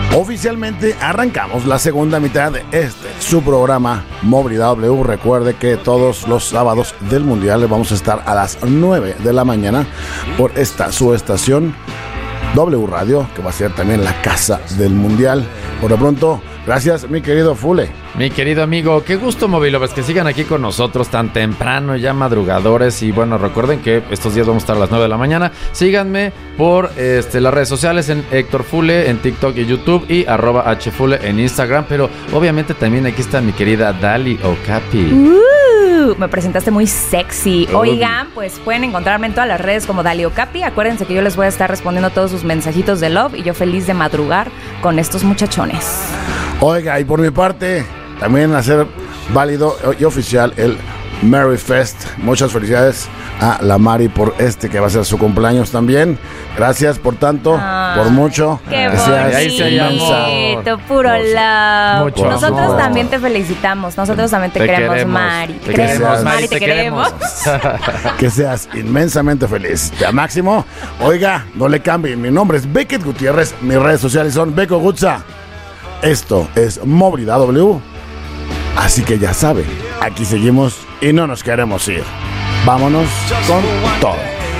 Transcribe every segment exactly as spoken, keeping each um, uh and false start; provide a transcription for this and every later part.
Oficialmente arrancamos la segunda mitad de este, su programa Movilidad W. Recuerde que todos los sábados del Mundial vamos a estar a las nueve de la mañana por esta su estación W Radio, que va a ser también la casa del Mundial. Por lo pronto, gracias mi querido Fule. Mi querido amigo, qué gusto, Movilovers, que sigan aquí con nosotros tan temprano, ya madrugadores. Y bueno, recuerden que estos días vamos a estar a las nueve de la mañana. Síganme por este, las redes sociales en Héctor Fule, en TikTok y YouTube, y arroba hfule en Instagram. Pero obviamente también aquí está mi querida Dali Okapi. Uh, me presentaste muy sexy. Oigan, pues pueden encontrarme en todas las redes como Dali Okapi. Acuérdense que yo les voy a estar respondiendo todos sus mensajitos de love y yo feliz de madrugar con estos muchachones. Oiga, y por mi parte, también hacer válido y oficial el Merry Fest. Muchas felicidades a la Mari por este que va a ser su cumpleaños también. Gracias por tanto, ah, por mucho. Qué bonito, puro love. Mucho Nosotros amor. También te felicitamos. Nosotros también te, te queremos, queremos, Mari. Te, te queremos, queremos, Mari, te, te queremos. queremos. Que seas inmensamente feliz. Ya máximo. Oiga, no le cambien. Mi nombre es Beckett Gutiérrez. Mis redes sociales son Beco Gutza. Esto es Movilidad W. Así que ya saben, aquí seguimos y no nos queremos ir. Vámonos con todo.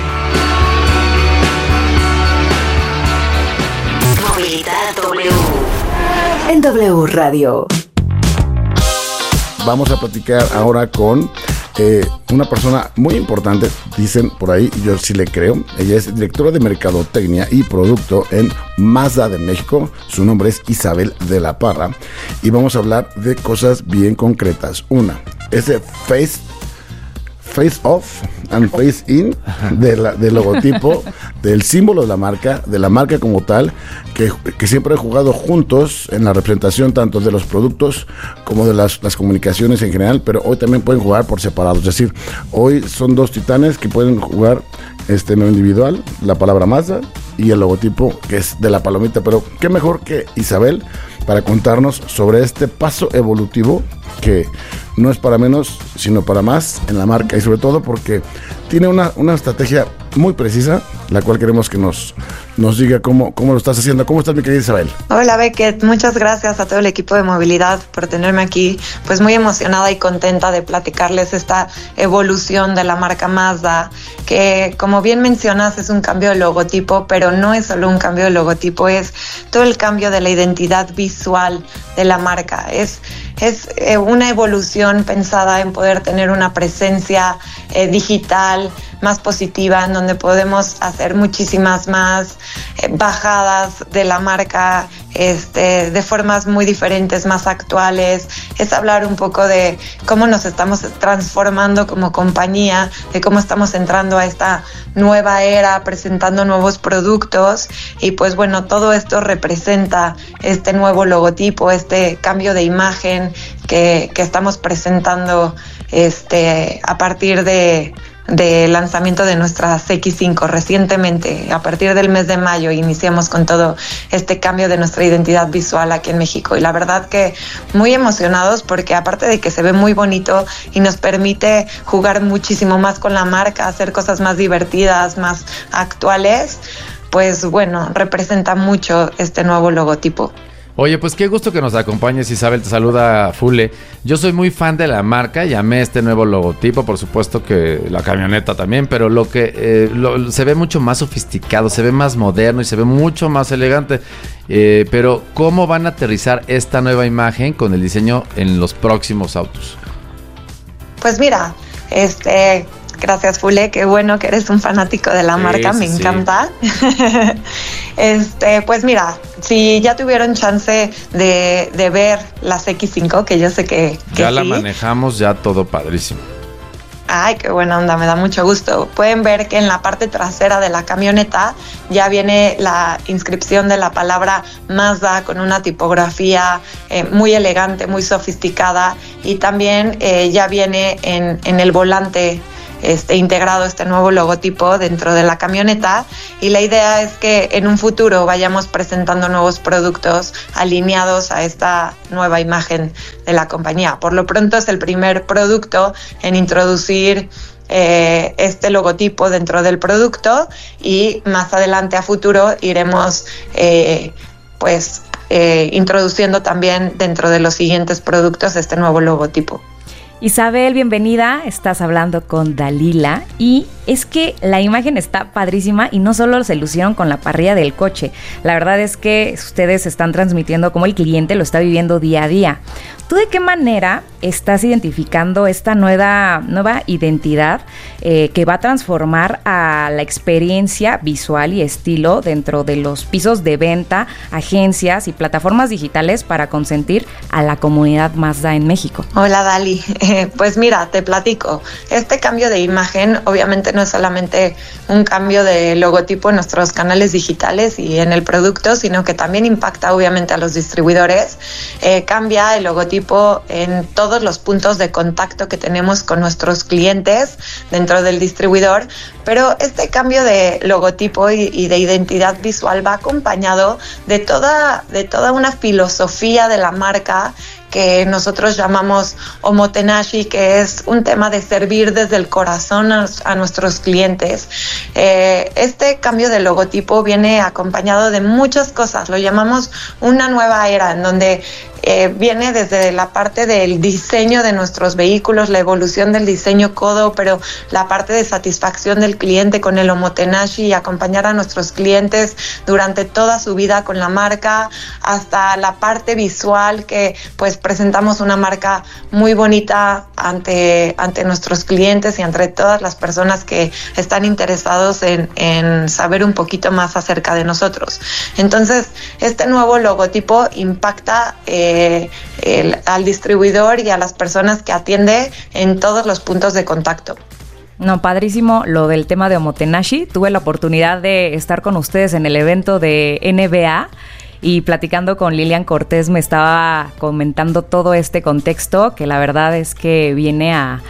Movilidad W en W Radio. Vamos a platicar ahora con eh, una persona muy importante, dicen por ahí, yo sí le creo. Ella es directora de Mercadotecnia y Producto en Mazda de México. Su nombre es Isabel de la Parra y vamos a hablar de cosas bien concretas. Una, ese face face off and face in de la, del logotipo, del símbolo de la marca, de la marca como tal, que, que siempre he jugado juntos en la representación tanto de los productos como de las, las comunicaciones en general, pero hoy también pueden jugar por separado. Es decir, hoy son dos titanes que pueden jugar este, en lo individual, la palabra Mazda y el logotipo que es de la palomita. Pero qué mejor que Isabel para contarnos sobre este paso evolutivo que no es para menos, sino para más en la marca, y sobre todo porque tiene una, una estrategia muy precisa, la cual queremos que nos, nos diga cómo, cómo lo estás haciendo. ¿Cómo estás, mi querida Isabel? Hola, Beckett. Muchas gracias a todo el equipo de movilidad por tenerme aquí. Pues muy emocionada y contenta de platicarles esta evolución de la marca Mazda, que como bien mencionas es un cambio de logotipo, pero no es solo un cambio de logotipo, es todo el cambio de la identidad visual de la marca. Es Es eh, una evolución pensada en poder tener una presencia eh, digital más positiva, en donde podemos hacer muchísimas más eh, bajadas de la marca este, de formas muy diferentes, más actuales. Es hablar un poco de cómo nos estamos transformando como compañía, de cómo estamos entrando a esta nueva era, presentando nuevos productos, y pues bueno, todo esto representa este nuevo logotipo, este cambio de imagen que, que estamos presentando este, a partir de del lanzamiento de nuestras equis cinco recientemente. A partir del mes de mayo iniciamos con todo este cambio de nuestra identidad visual aquí en México, y la verdad que muy emocionados porque aparte de que se ve muy bonito y nos permite jugar muchísimo más con la marca, hacer cosas más divertidas, más actuales, pues bueno, representa mucho este nuevo logotipo. Oye, pues qué gusto que nos acompañes, Isabel. Te saluda Fule. Yo soy muy fan de la marca y amé este nuevo logotipo, por supuesto que la camioneta también, pero lo que eh, lo, se ve mucho más sofisticado, se ve más moderno y se ve mucho más elegante. Eh, pero ¿cómo van a aterrizar esta nueva imagen con el diseño en los próximos autos? Pues mira, este... Gracias, Fule, qué bueno que eres un fanático de la sí, marca, sí, me encanta. Sí. este, pues mira, si ya tuvieron chance de, de ver las equis cinco, que yo sé que, que ya sí. La manejamos, ya todo padrísimo. Ay, qué buena onda, me da mucho gusto. Pueden ver que en la parte trasera de la camioneta ya viene la inscripción de la palabra Mazda con una tipografía eh, muy elegante, muy sofisticada, y también eh, ya viene en, en el volante Este, integrado este nuevo logotipo dentro de la camioneta, y la idea es que en un futuro vayamos presentando nuevos productos alineados a esta nueva imagen de la compañía. Por lo pronto es el primer producto en introducir eh, este logotipo dentro del producto, y más adelante a futuro iremos eh, pues eh, introduciendo también dentro de los siguientes productos este nuevo logotipo. Isabel, bienvenida. Estás hablando con Dalila y es que la imagen está padrísima y no solo se lucieron con la parrilla del coche. La verdad es que ustedes están transmitiendo cómo el cliente lo está viviendo día a día. ¿Tú de qué manera estás identificando esta nueva, nueva identidad eh, que va a transformar a la experiencia visual y estilo dentro de los pisos de venta, agencias y plataformas digitales para consentir a la comunidad Mazda en México? Hola Dali, eh, pues mira, te platico. Este cambio de imagen obviamente no es solamente un cambio de logotipo en nuestros canales digitales y en el producto, sino que también impacta obviamente a los distribuidores. Eh, cambia el logotipo en todos los puntos de contacto que tenemos con nuestros clientes dentro del distribuidor, pero este cambio de logotipo y, y de identidad visual va acompañado de toda, de toda una filosofía de la marca que nosotros llamamos Omotenashi, que es un tema de servir desde el corazón a, a nuestros clientes. Eh, este cambio de logotipo viene acompañado de muchas cosas, lo llamamos una nueva era, en donde Eh, viene desde la parte del diseño de nuestros vehículos, la evolución del diseño codo, pero la parte de satisfacción del cliente con el Omotenashi y acompañar a nuestros clientes durante toda su vida con la marca, hasta la parte visual que pues presentamos una marca muy bonita ante, ante nuestros clientes y ante todas las personas que están interesados en, en saber un poquito más acerca de nosotros. Entonces, este nuevo logotipo impacta eh, El, al distribuidor y a las personas que atiende en todos los puntos de contacto. No, padrísimo lo del tema de Omotenashi. Tuve la oportunidad de estar con ustedes en el evento de N B A y platicando con Lilian Cortés me estaba comentando todo este contexto que la verdad es que viene a,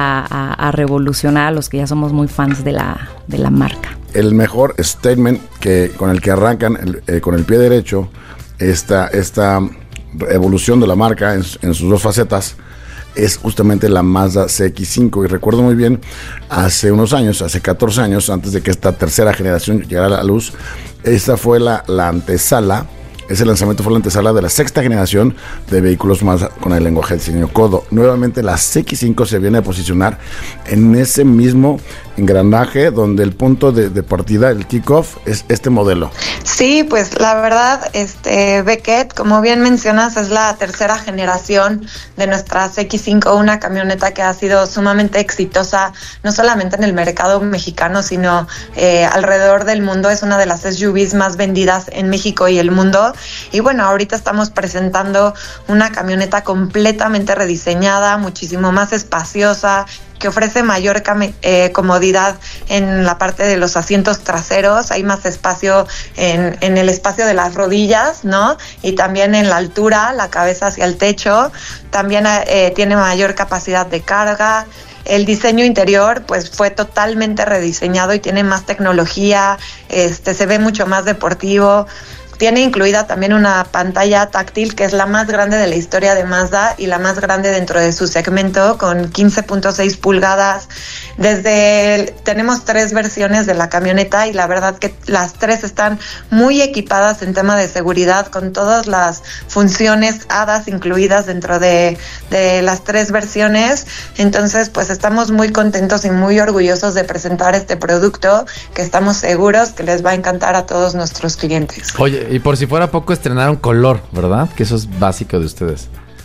a, a revolucionar a los que ya somos muy fans de la, de la marca. El mejor statement que, con el que arrancan el, eh, con el pie derecho esta, esta evolución de la marca en, en sus dos facetas es justamente la Mazda C X cinco, y recuerdo muy bien hace unos años, hace catorce años, antes de que esta tercera generación llegara a la luz, esta fue la, la antesala, ese lanzamiento fue la antesala de la sexta generación de vehículos Mazda con el lenguaje de diseño codo. Nuevamente la C X cinco se viene a posicionar en ese mismo engranaje donde el punto de, de partida, el kickoff, es este modelo. Sí, pues la verdad, este Beckett, como bien mencionas, es la tercera generación de nuestra C X cinco, una camioneta que ha sido sumamente exitosa, no solamente en el mercado mexicano, sino eh, alrededor del mundo. Es una de las S U Vs más vendidas en México y el mundo. Y bueno, ahorita estamos presentando una camioneta completamente rediseñada, muchísimo más espaciosa, que ofrece mayor cam- eh, comodidad en la parte de los asientos traseros. Hay más espacio en, en el espacio de las rodillas, ¿no? Y también en la altura, la cabeza hacia el techo. También eh, tiene mayor capacidad de carga. El diseño interior pues fue totalmente rediseñado y tiene más tecnología, este, se ve mucho más deportivo. Tiene incluida también una pantalla táctil que es la más grande de la historia de Mazda y la más grande dentro de su segmento, con quince punto seis pulgadas. Desde el, tenemos tres versiones de la camioneta y la verdad que las tres están muy equipadas en tema de seguridad, con todas las funciones A D A S incluidas dentro de, de las tres versiones. Entonces pues estamos muy contentos y muy orgullosos de presentar este producto que estamos seguros que les va a encantar a todos nuestros clientes. Oye, y por si fuera poco, estrenaron color, ¿verdad? Que eso es básico de ustedes.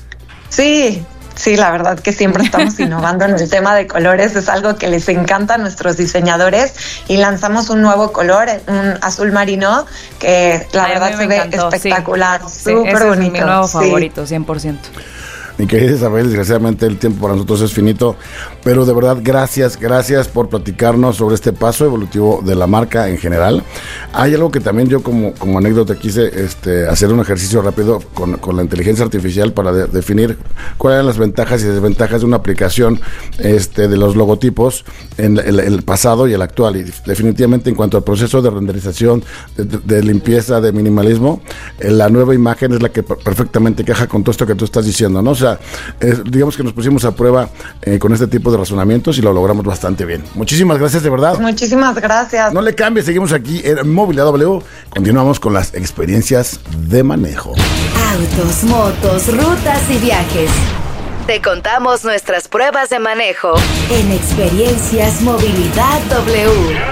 Sí, sí, la verdad que siempre estamos innovando en el tema de colores. Es algo que les encanta a nuestros diseñadores y lanzamos un nuevo color, un azul marino, que la Ay, verdad se ve encantó, espectacular, sí. súper sí, bonito. Es mi nuevo sí. favorito, cien por ciento. Mi querida Isabel, desgraciadamente el tiempo para nosotros es finito, pero de verdad gracias, gracias por platicarnos sobre este paso evolutivo de la marca en general. Hay algo que también yo como, como anécdota quise este, hacer un ejercicio rápido con, con la inteligencia artificial para de, definir cuáles eran las ventajas y desventajas de una aplicación este, de los logotipos en el, el pasado y el actual. Y definitivamente en cuanto al proceso de renderización, de, de, de limpieza, de minimalismo, eh, la nueva imagen es la que perfectamente encaja con todo esto que tú estás diciendo, ¿no? O sea, eh, digamos que nos pusimos a prueba eh, con este tipo de razonamientos y lo logramos bastante bien. Muchísimas gracias, de verdad. Muchísimas gracias. No le cambies, seguimos aquí en Movilidad W. Continuamos con las experiencias de manejo. Autos, motos, rutas y viajes. Te contamos nuestras pruebas de manejo en Experiencias Movilidad W.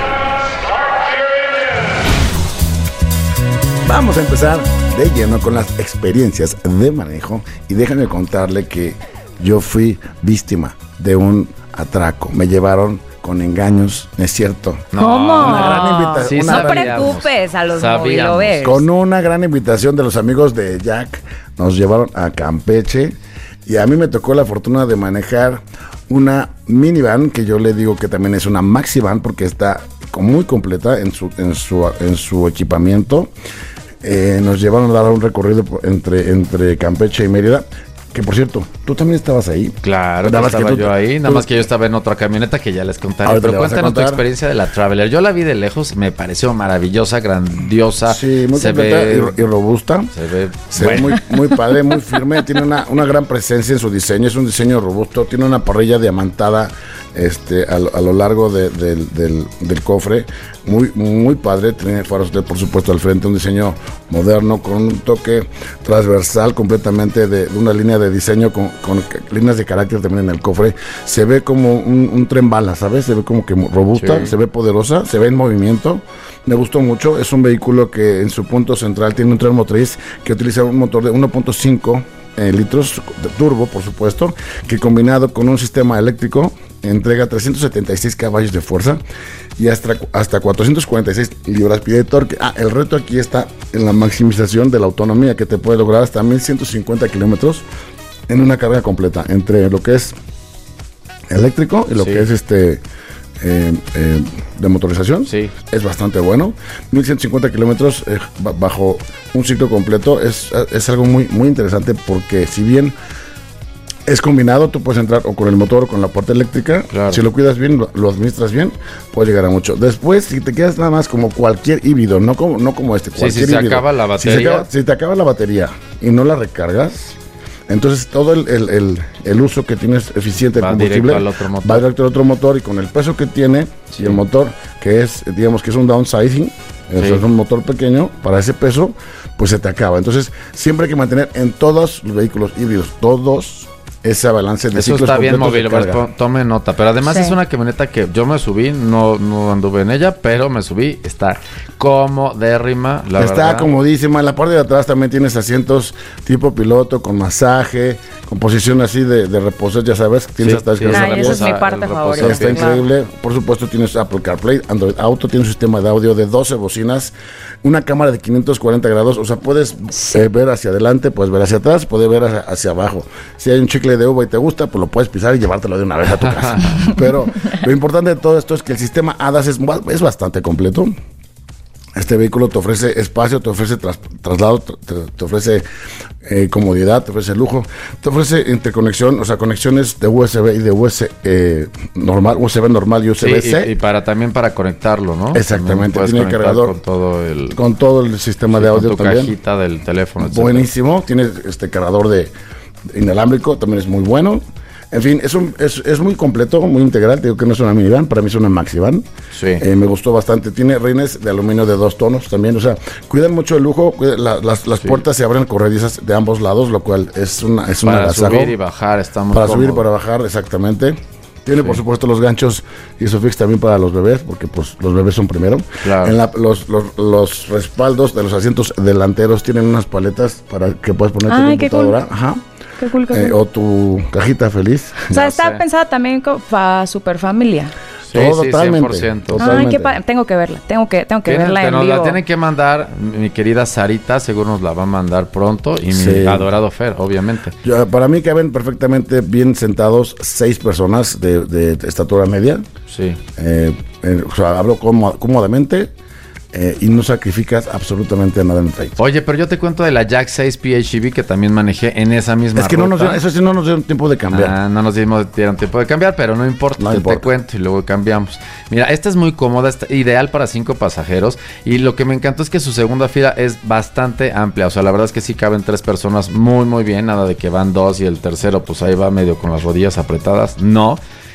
Vamos a empezar de lleno con las experiencias de manejo y déjenme contarle que yo fui víctima de un atraco. Me llevaron con engaños, ¿no es cierto? ¿Cómo? Una gran invitación. Sí, una No gran- preocupes a los Sabíamos. movilovers. Con una gran invitación de los amigos de Jack, nos llevaron a Campeche y a mí me tocó la fortuna de manejar una minivan que yo le digo que también es una maxi van porque está muy completa en su, en su, en su equipamiento. Eh, nos llevaron a dar un recorrido por- entre, entre Campeche y Mérida. Que por cierto, tú también estabas ahí. Claro, Nada no más que estaba tú- yo ahí, nada tú- más que yo estaba en otra camioneta que ya les contaré. Ahorita Pero le vas a cuéntanos tu contar. experiencia de la Traveler. Yo la vi de lejos, me pareció maravillosa, grandiosa. Sí, muy se completa ve, y, y robusta. se ve, Se ve bueno. muy, muy padre, muy firme, tiene una, una gran presencia en su diseño, es un diseño robusto, tiene una parrilla diamantada este, a, lo- a lo largo de- del, del- del cofre, muy, muy padre, tiene faros L E D por supuesto al frente, un diseño moderno con un toque transversal completamente de, de una línea de diseño con, con ca- líneas de carácter también en el cofre, se ve como un, un tren bala, ¿sabes? Se ve como que robusta, Sí. se ve poderosa, se ve en movimiento. Me gustó mucho, es un vehículo que en su punto central tiene un tren motriz que utiliza un motor de uno punto cinco eh, litros de turbo, por supuesto, que combinado con un sistema eléctrico entrega trescientos setenta y seis caballos de fuerza y hasta, hasta cuatrocientos cuarenta y seis libras-pie de torque. Ah, el reto aquí está en la maximización de la autonomía que te puede lograr hasta mil ciento cincuenta kilómetros en una carga completa entre lo que es eléctrico y lo Sí. que es este eh, eh, de motorización. Sí. Es bastante bueno. mil ciento cincuenta kilómetros eh, ba- bajo un ciclo completo es, es algo muy, muy interesante porque si bien es combinado, tú puedes entrar o con el motor o con la puerta eléctrica. Claro. Si lo cuidas bien, lo, lo administras bien, puedes llegar a mucho. Después, si te quedas nada más como cualquier híbrido, no como, no como este, Sí, cualquier si se híbrido. acaba la Si, se batería. acaba- si te acaba la batería y no la recargas, entonces todo el, el- el- el uso que tienes eficiente del Va combustible directo al otro motor. va directo al otro motor y con el peso que tiene Sí. y el motor, que es, digamos que es un downsizing, o sea, Sí. es un motor pequeño, para ese peso, pues se te acaba. Entonces, siempre hay que mantener en todos los vehículos híbridos, todos, ese balance de Eso ciclos está bien, completos de móvil, carga. pues, tome nota. Pero además Sí. es una camioneta que yo me subí, no, no anduve en ella, pero me subí, está comodérrima, la Está verdad. comodísima. En la parte de atrás también tienes asientos tipo piloto con masaje, con posición así de, de reposo, ya sabes. Tienes Sí, hasta sí, escaleras Ay, esa es reposa- mi parte el favorita. reposo, Está sí. Claro. increíble. Por supuesto, tienes Apple CarPlay, Android Auto, tiene un sistema de audio de doce bocinas, una cámara de quinientos cuarenta grados. O sea, puedes eh, ver hacia adelante, puedes ver hacia atrás, puedes ver hacia, hacia abajo. Si hay un chicle de uva y te gusta, pues lo puedes pisar y llevártelo de una vez a tu casa. Pero lo importante de todo esto es que el sistema A D A S es, ba- es bastante completo. Este vehículo te ofrece espacio, te ofrece tras- traslado, te, te ofrece eh, comodidad, te ofrece lujo, te ofrece interconexión, o sea, conexiones de U S B y de U S B eh, normal, U S B normal y Sí, U S B-C, y, y para también para conectarlo, ¿no? Exactamente, También puedes tiene conectar cargador con todo el con todo el sistema de con audio tu también. cajita del teléfono, etcétera. Buenísimo, tiene este cargador de, de inalámbrico, también es muy bueno. En fin, es, un, es, es muy completo, muy integral. Te digo que no es una minivan, para mí es una maxivan. Sí. Eh, me gustó bastante. Tiene rines de aluminio de dos tonos también. O sea, cuidan mucho el lujo. cuida- la- las las Sí. puertas se abren corredizas de ambos lados, lo cual es una es un Para agasajo. subir y bajar, está muy Para subir y cómodo. para bajar, exactamente. Tiene, Sí. por supuesto, los ganchos Isofix también para los bebés, porque pues los bebés son primero. Claro. En la- los, los, los respaldos de los asientos delanteros tienen unas paletas para que puedas poner tu Ay, qué cool. computadora. Ajá. Qué cool, qué Eh, cool. o tu cajita feliz. O sea, ya está sé. pensada también para super familia. Sí, Todo sí, totalmente. cien por ciento. Total. Ay, qué Totalmente. pa- tengo que verla, tengo que, tengo que Tienen- verla te en nos vivo. la tienen que mandar, mi querida Sarita, seguro nos la va a mandar pronto, y mi Sí. adorado Fer, obviamente. Yo- para mí caben perfectamente bien sentados seis personas de, de estatura media. Sí. Eh, eh, o sea, hablo cómo- cómodamente eh, y no sacrificas absolutamente nada en el trayecto. Oye, pero yo te cuento de la Jack seis P H E V que también manejé en esa misma Es que no nos ruta. dio- eso sí no nos dio tiempo de cambiar. Ah, no nos dimos dieron tiempo de cambiar, pero no importa, No te, importa. te cuento y luego cambiamos. Mira, esta es muy cómoda, está ideal para cinco pasajeros y lo que me encantó es que su segunda fila es bastante amplia, o sea, la verdad es que sí caben tres personas muy muy bien, nada de que van dos y el tercero pues ahí va medio con las rodillas apretadas, no.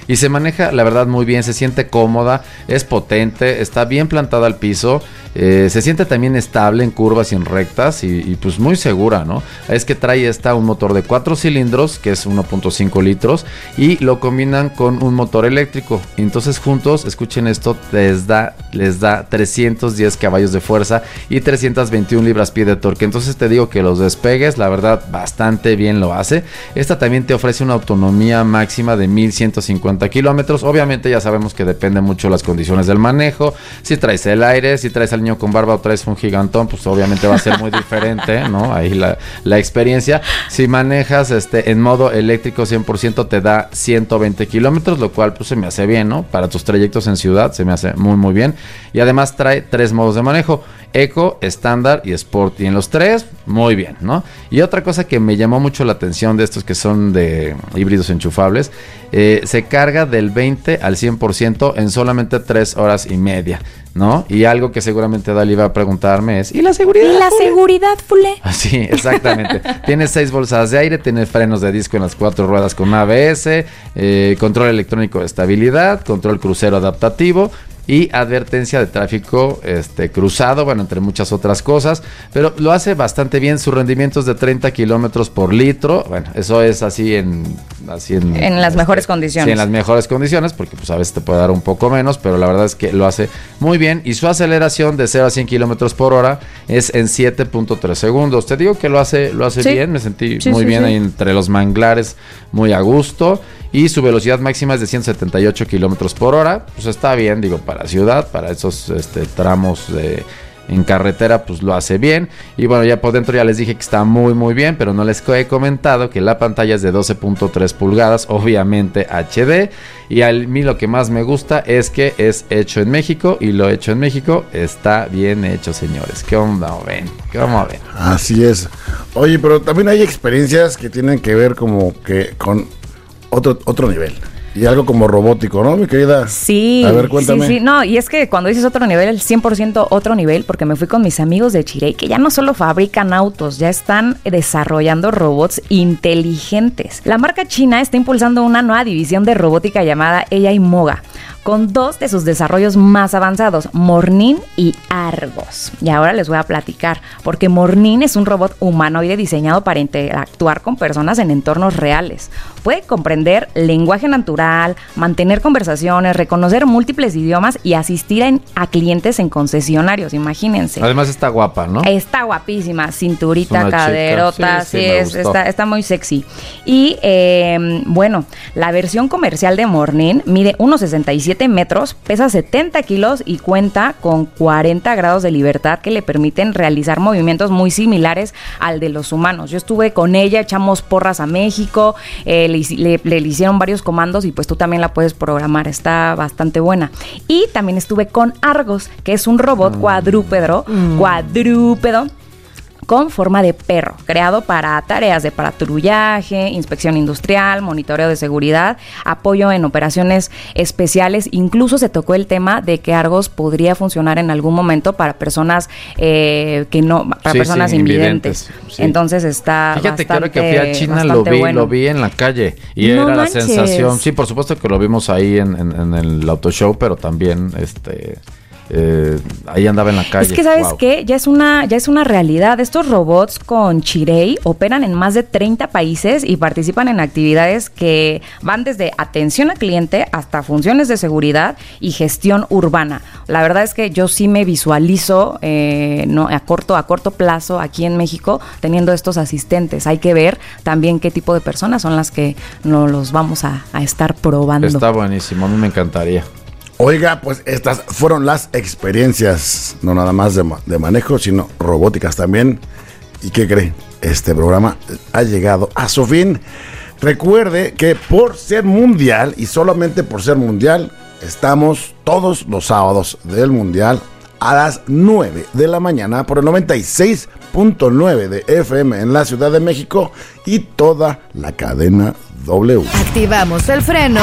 y se maneja, la verdad, muy bien, se siente cómoda, es potente, está bien plantada al piso, eh, se siente también estable en curvas y en rectas y, y pues muy segura, ¿no? Es que trae esta un motor de cuatro cilindros, que es uno punto cinco litros, y lo combinan con un motor eléctrico. Entonces juntos, escuchen esto, les da, les da trescientos diez caballos de fuerza y trescientas veintiuna libras-pie de torque. Entonces te digo que los despegues, la verdad, bastante bien lo hace. Esta también te ofrece una autonomía máxima de mil ciento cincuenta kilómetros. Obviamente ya sabemos que depende mucho de las condiciones del manejo. Si traes el aire, si traes al niño con barba o traes un gigantón, pues obviamente va a ser muy diferente, ¿no? Ahí la, la experiencia. Si manejas este, en modo eléctrico cien por ciento, te da ciento veinte kilómetros, lo cual pues se me hace bien, ¿no? Para tus trayectos en ciudad se me hace muy muy bien. Y además trae tres modos de manejo: Eco, estándar y Sport, y en los tres, muy bien, ¿no? Y otra cosa que me llamó mucho la atención de estos que son de híbridos enchufables, eh, se carga del veinte al cien por ciento en solamente tres horas y media, ¿no? Y algo que seguramente Dali va a preguntarme es, ¿y la seguridad? ¿Y la Fule? seguridad, Fule? Sí, exactamente. Tiene seis bolsas de aire, tiene frenos de disco en las cuatro ruedas con A B S, eh, control electrónico de estabilidad, control crucero adaptativo y advertencia de tráfico este, cruzado, bueno, entre muchas otras cosas, pero lo hace bastante bien. Su rendimiento es de treinta kilómetros por litro, bueno, eso es así en... Así en, en las este, mejores condiciones. Sí, en las mejores condiciones, porque pues a veces te puede dar un poco menos, pero la verdad es que lo hace muy bien, y su aceleración de cero a cien kilómetros por hora es en siete punto tres segundos. Te digo que lo hace, lo hace sí. bien, me sentí sí, muy sí, bien sí. ahí entre los manglares, muy a gusto. Y su velocidad máxima es de ciento setenta y ocho kilómetros por hora. Pues está bien, digo, para ciudad, para esos este, tramos de, en carretera, pues lo hace bien. Y bueno, ya por dentro ya les dije que está muy muy bien, pero no les he comentado que la pantalla es de doce punto tres pulgadas, obviamente H D. Y a mí lo que más me gusta es que es hecho en México, y lo hecho en México está bien hecho, señores. ¿Cómo ven? ¿Cómo ven? Así es. Oye, pero también hay experiencias que tienen que ver como que con otro, otro nivel. Y algo como robótico, ¿no, mi querida? Sí, a ver, cuéntame. sí, sí. No, y es que cuando dices otro nivel, el cien por ciento otro nivel, porque me fui con mis amigos de Chirey, que ya no solo fabrican autos, ya están desarrollando robots inteligentes. La marca china está impulsando una nueva división de robótica llamada A I Moga, con dos de sus desarrollos más avanzados, Mornin y Argos. Y ahora les voy a platicar, porque Mornin es un robot humanoide diseñado para interactuar con personas en entornos reales. Puede comprender lenguaje natural, mantener conversaciones, reconocer múltiples idiomas y asistir a, a clientes en concesionarios, imagínense. Además está guapa, ¿no? Está guapísima, cinturita, Una caderota, chica. Sí, sí, sí, me es, gustó. está, está muy sexy. Y eh, bueno, la versión comercial de Mornin mide uno sesenta y siete metros, pesa setenta kilos y cuenta con cuarenta grados de libertad que le permiten realizar movimientos muy similares al de los humanos. Yo estuve con ella, echamos porras a México, eh, le, le, le hicieron varios comandos y pues tú también la puedes programar, está bastante buena. Y también estuve con Argos, que es un robot mm. cuadrúpedo, mm. cuadrúpedo, con forma de perro, creado para tareas de patrullaje, inspección industrial, monitoreo de seguridad, apoyo en operaciones especiales. Incluso se tocó el tema de que Argos podría funcionar en algún momento para personas eh, que no, para sí, personas sí, invidentes. Sí. Entonces está Fíjate bastante, que ahora que fui a China lo vi, bueno. lo vi en la calle y No era manches. la sensación. Sí, por supuesto que lo vimos ahí en, en, en el auto show, pero también este Eh, ahí andaba en la calle. Es que ¿sabes wow. qué? Ya es una ya es una realidad. Estos robots con Chirey operan en más de treinta países y participan en actividades que van desde atención al cliente hasta funciones de seguridad y gestión urbana. La verdad es que yo sí me visualizo eh, no a corto a corto plazo aquí en México teniendo estos asistentes. Hay que ver también qué tipo de personas son las que nos los vamos a, a estar probando. Está buenísimo, a mí me encantaría. Oiga, pues estas fueron las experiencias, no nada más de, de manejo, sino robóticas también. ¿Y qué cree? Este programa ha llegado a su fin. Recuerde que por ser mundial, y solamente por ser mundial, estamos todos los sábados del mundial a las nueve de la mañana por el noventa y seis punto nueve de F M en la Ciudad de México y toda la cadena W. Activamos el freno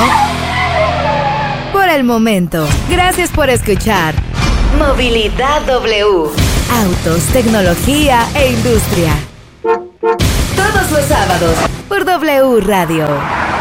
por el momento. Gracias por escuchar Movilidad W. Autos, tecnología e industria. Todos los sábados por W Radio.